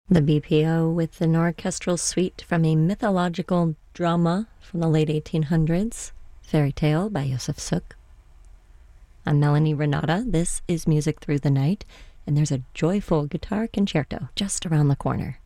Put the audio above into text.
The BPO with an orchestral suite from a mythological drama from the late 1800s, Fairy Tale by Yusuf Suk. I'm Melanie Renata. This is Music Through the Night, and there's a joyful guitar concerto just around the corner.